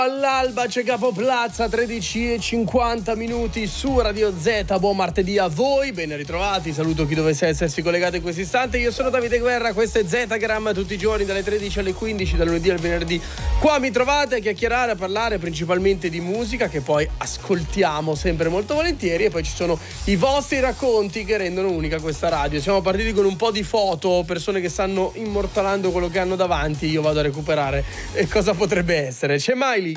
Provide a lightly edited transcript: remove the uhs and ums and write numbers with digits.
All'alba c'è Capo Plaza, 13:50 su Radio Z. Buon martedì a voi, ben ritrovati. Saluto chi dovesse essersi collegato in questo istante. Io sono Davide Guerra, questo è Z-Gram, tutti i giorni dalle 13 alle 15, dal lunedì al venerdì. Qua mi trovate a chiacchierare, a parlare principalmente di musica, che poi ascoltiamo sempre molto volentieri, e poi ci sono i vostri racconti che rendono unica questa radio. Siamo partiti con un po' di foto, persone che stanno immortalando quello che hanno davanti. Io vado a recuperare cosa potrebbe essere. C'è Miley